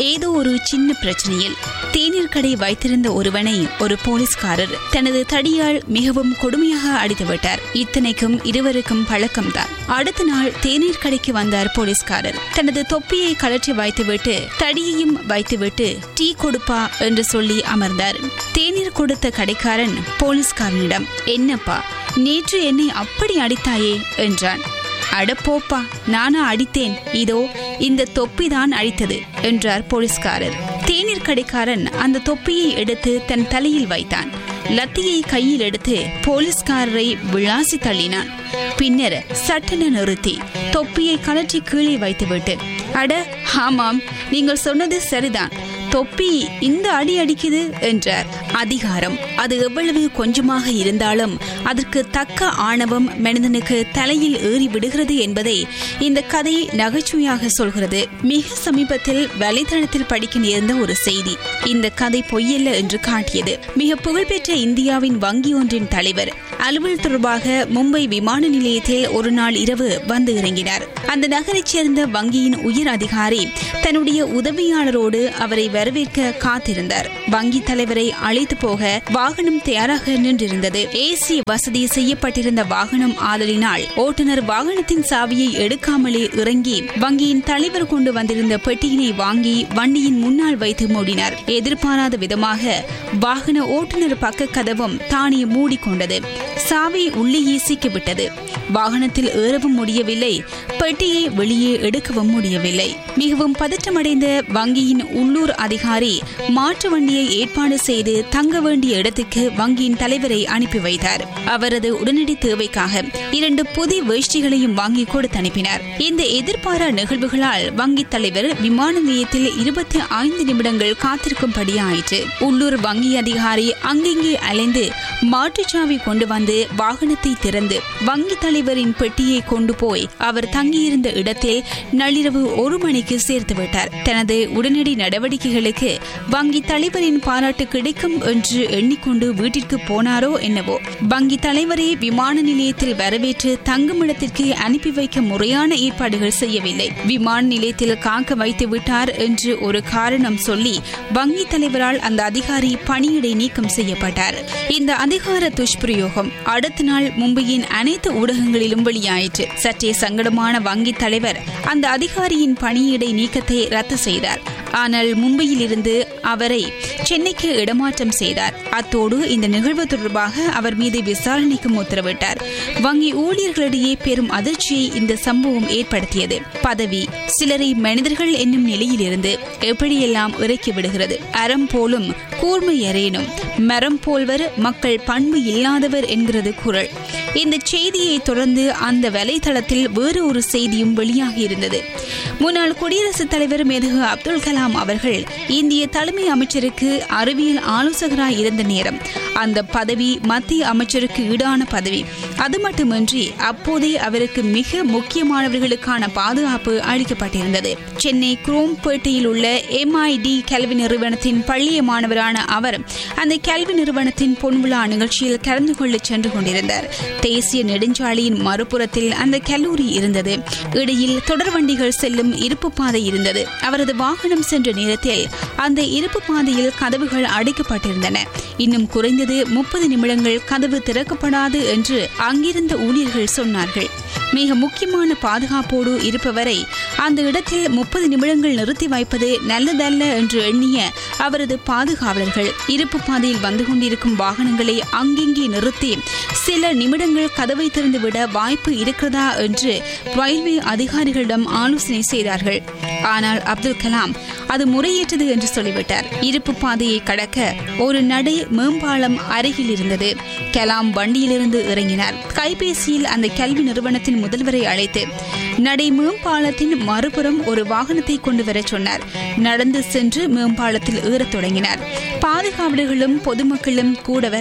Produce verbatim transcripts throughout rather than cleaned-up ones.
ஏதோ ஒரு சின்ன பிரச்சனையில் தேநீர் கடை வைத்திருந்த ஒருவனை ஒரு போலீஸ்காரர் தனது தடியால் மிகவும் கொடுமையாக அடித்துவிட்டார். இத்தனைக்கும் இருவருக்கும் பழக்கம்தான். அடுத்த நாள் தேநீர் கடைக்கு வந்தார் போலீஸ்காரர். தனது தொப்பியை கழற்றி வைத்துவிட்டு தடியையும் வைத்துவிட்டு டீ கொடுப்பா என்று சொல்லி அமர்ந்தார். தேநீர் கொடுத்த கடைக்காரன் போலீஸ்காரனிடம், என்னப்பா நேற்று என்னை அப்படி அடித்தாயே என்றான். அடப்போப்பா, நானா அடித்தேன், இதோ இந்த தொப்பிதான் அடித்தது என்றார் போலீஸ்காரர். தேநீர் கடைக்காரன் அந்த தொப்பியை எடுத்து தன் தலையில் வைத்தான். லத்தியை கையில் எடுத்து போலீஸ்காரரை விளாசி தள்ளினான். பின்னர் சட்டென நிறுத்தி தொப்பியை கழற்றி கீழே வைத்துவிட்டு, அட ஆமாம், நீங்கள் சொன்னது சரிதான், தொப்பி இந்த அடி அடிக்குது என்றார். அதிகாரம் அது எவ்வளவு கொஞ்சமாக இருந்தாலும் அதற்கு தக்க ஆணவம் மனிதனுக்கு தலையில் ஏறி விடுகிறது என்பதை இந்த கதை நகைச்சுவையாக சொல்கிறது. மிக சமீபத்தில் வலைதளத்தில் படிக்க நேர்ந்த ஒரு செய்தி இந்த கதை பொய்யல்ல என்று காட்டியது. மிக புகழ்பெற்ற இந்தியாவின் வங்கி ஒன்றின் தலைவர் அலுவல் தொடர்பாக மும்பை விமான நிலையத்தில் ஒரு நாள் இரவு வந்து இறங்கினார். அந்த நகரைச் சேர்ந்த வங்கியின் உயர் அதிகாரி தன்னுடைய உதவியாளரோடு அவரை வரவேற்க காத்திருந்தார். வங்கி தலைவரை அழைத்து போக வாகனம் தயாராக நின்றிருந்தது. ஏசி வசதி செய்யப்பட்டிருந்த வாகனம் ஆதலினால் ஓட்டுநர் வாகனத்தின் சாவியை எடுக்காமலே இறங்கி வங்கியின் தலைவர் கொண்டு வந்திருந்த பெட்டியினை வாங்கி வண்டியின் முன்னால் வைத்து மூடினார். எதிர்பாராத விதமாக வாகன ஓட்டுநர் பக்க கதவும் தானே மூடிக்கொண்டது. சாவி உள்ளேயே சிக்கிவிட்டது. வாகனத்தில் ஏறவும் முடியவில்லை, பெட்டியை வெளியே எடுக்கவும் முடியவில்லை. மிகவும் பதற்றமடைந்த வங்கியின் உள்ளூர் அதிகாரி மாற்று வண்டியை ஏற்பாடு செய்து தங்க வேண்டிய இடத்துக்கு வங்கியின் தலைவரை அனுப்பி வைத்தார். அவரது உடனடி தேவைக்காக இரண்டு புதிய வேஷ்டிகளையும் வாங்கி கொடுத்து அனுப்பினார். இந்த எதிர்பாரா நிகழ்வுகளால் வங்கி தலைவர் விமான நிலையத்தில் இருபத்தி ஐந்து நிமிடங்கள் காத்திருக்கும்படியாயிற்று. உள்ளூர் வங்கி அதிகாரி அங்கெங்கே அலைந்து மாற்றுச்சாவி கொண்டு வந்து வாகனத்தை திறந்து வங்கி தலைவரின் பெட்டியை கொண்டு போய் அவர் தங்கியிருந்த இடத்தில் நள்ளிரவு ஒரு மணிக்கு சேர்த்து விட்டார். தனது உடனடி நடவடிக்கைகளுக்கு வங்கி தலைவரின் பாராட்டு கிடைக்கும் என்று எண்ணிக்கொண்டு வீட்டிற்கு போனாரோ என்னவோ. வங்கி தலைவரை விமான நிலையத்தில் வரவேற்று தங்குமிடத்திற்கு அனுப்பி வைக்க முறையான ஏற்பாடுகள் செய்யவில்லை. விமான நிலையத்தில் காக்க வைத்து விட்டார் என்று ஒரு காரணம் சொல்லி வங்கி தலைவரால் அந்த அதிகாரி பணியிடை நீக்கம் செய்யப்பட்டார். இந்த அதிகார துஷ்பிரயோகம் அடுத்த நாள் மும்பையின் அனைத்து ஊடகங்களிலும் வெளியாயிற்று. சற்றே சங்கடமான வங்கி தலைவர் அந்த அதிகாரியின் பணியிடை நீக்கத்தை ரத்து செய்தார். ஆனால் மும்பையில் இருந்து அவரை சென்னைக்கு இடமாற்றம் செய்தார். அத்தோடு இந்த நிகழ்வு தொடர்பாக அவர் மீது விசாரணைக்கும் உத்தரவிட்டார். வங்கி ஊழியர்களிடையே பெரும் அதிர்ச்சியை இந்த சம்பவம் ஏற்படுத்தியது. பதவி சிலரை மனிதர்கள் என்னும் நிலையில் இருந்து எப்படியெல்லாம் இறக்கி விடுகிறது. அறம் போலும் கூர்மை எறேனும் மரம் போல்வர் மக்கள் பண்பு இல்லாதவர் என்கிறது குறள். இந்த செய்தியை தொடர்ந்து அந்த வலைதளத்தில் வேறு ஒரு செய்தியும் வெளியாகி இருந்தது. முன்னாள் குடியரசுத் தலைவர் மேதகு அப்துல் கலாம் அவர்கள் இந்திய தலைமை அமைச்சருக்கு அறிவியல் ஆலோசகராய் இருந்த நேரம் அந்த பதவி மத்திய அமைச்சருக்கு ஈடான பதவி. அது மட்டுமின்றி அப்போதே அவருக்கு மிக முக்கியமானவர்களுக்கான பாதுகாப்பு அளிக்கப்பட்டிருந்தது. சென்னை குரோம்பேட்டையில் உள்ள எம்ஐடி கல்வி நிறுவனத்தின் பள்ளிய மாணவரான அவர் அந்த கல்வி நிறுவனத்தின் பொன்விழா நிகழ்ச்சியில் கலந்து கொள்ள சென்று கொண்டிருந்தார். தேசிய நெடுஞ்சாலையின் மறுபுறத்தில் அந்த கல்லூரி இருந்தது. இடையில் தொடர் வண்டிகள் செல்லும் இருப்பு பாதை இருந்தது. அவரது வாகனம் சென்ற நேரத்தில் அந்த இருப்பு பாதையில் கதவுகள் அடைக்கப்பட்டிருந்தன. இன்னும் குறைந்தது முப்பது நிமிடங்கள் கதவு திறக்கப்படாது என்று அங்கிருந்த ஊழியர்கள் சொன்னார்கள். மிக முக்கியமான பாதுகாப்போடு இருப்பவரை அந்த இடத்தில் முப்பது நிமிடங்கள் நிறுத்தி வைப்பது நல்லதல்ல என்று எண்ணிய அவரது பாதுகாவலர்கள் இருப்பு பாதையில் வந்து கொண்டிருக்கும் வாகனங்களை அங்கெங்கே நிறுத்தி சில நிமிடங்கள் கதவை திறந்துவிட வாய்ப்பு இருக்கிறதா என்று ரயில்வே அதிகாரிகளிடம் ஆலோசனை செய்தார்கள். ஆனால் அப்துல் கலாம் அது முறையேற்றது என்று சொல்லிவிட்டார். இருப்பு பாதையை கடக்க ஒரு நடை மேம்பாலம் அருகில் இருந்தது. கலாம் வண்டியிலிருந்து இறங்கினார். கைபேசியில் அந்த கல்வி நிறுவனத்தின் முதல்வரை அழைத்து நடை மேம்பாலத்தின் மறுபுறம் ஒரு வாகனத்தை கொண்டு வர சொன்னார். நடந்து சென்று மேம்பாலத்தில் ஏறத் தொடங்கினார். பாதுகாவலர்களும் பொதுமக்களும் கூட வர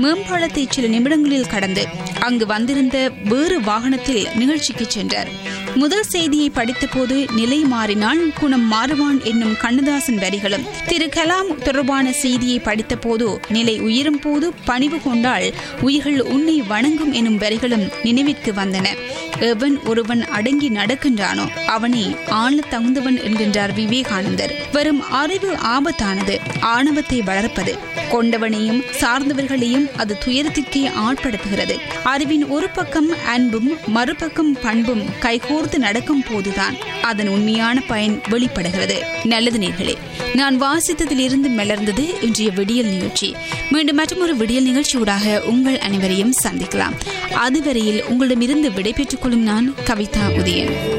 மேம்பாலத்தை சில நிமிடங்களில் கடந்து அங்கு வந்திருந்த வேறு வாகனத்தில் நிகழ்ச்சிக்கு சென்றார். முதல் செய்தியை படித்த போது நிலை மாறினால் குணம் மாறுவான் என்னும் கண்ணதாசன் வரிகளும், திரு கலாம் தொடர்பான செய்தியை படித்த போது நிலை உயரும் போது பணிவு கொண்டால் உயிர்கள் உன்னை வணங்கும் எனும் வரிகளும் நினைவிற்கு வந்தன. எவன் ஒருவன் அடங்கி நடக்கின்றானோ அவனை ஆள தகுந்தவன் என்கின்றார் விவேகானந்தர். வரும் அறிவு ஆபத்தானது, ஆணவத்தை வளர்ப்பது, கொண்டவனையும் சார்ந்தவர்களையும் அது துயரத்திற்கே ஆட்படுத்துகிறது. அறிவின் ஒரு பக்கம் அன்பும் மறுபக்கம் பண்பும் கைகோர்த்து நடக்கும் போதுதான் அதன் உண்மையான பயன் வெளிப்படுகிறது. நல்லது நேர்களே, நான் வாசித்ததிலிருந்து மலர்ந்தது இன்றைய விடியல் நிகழ்ச்சி. மீண்டும் மற்றொரு விடியல் நிகழ்ச்சியூடாக உங்கள் அனைவரையும் சந்திக்கலாம். அதுவரையில் உங்களிடமிருந்து விடைபெற்றுக் கொள்ளும் நான் கவிதா உதயன்.